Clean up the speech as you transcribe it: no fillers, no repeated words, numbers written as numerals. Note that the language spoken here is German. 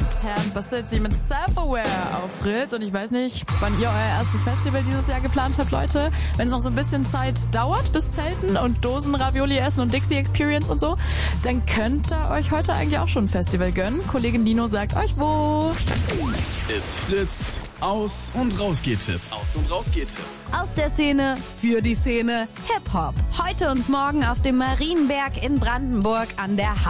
Tampa City mit Self-Aware auf Fritz. Und ich weiß nicht, wann ihr euer erstes Festival dieses Jahr geplant habt, Leute. Wenn es noch so ein bisschen Zeit dauert bis Zelten und Dosen Ravioli essen und Dixie Experience und so, dann könnt ihr euch heute eigentlich auch schon ein Festival gönnen. Kollegin Lino sagt euch wo. It's Fritz. Aus- und Rausgeht-Tipps. Aus der Szene, für die Szene, Hip-Hop. Heute und morgen auf dem Marienberg in Brandenburg an der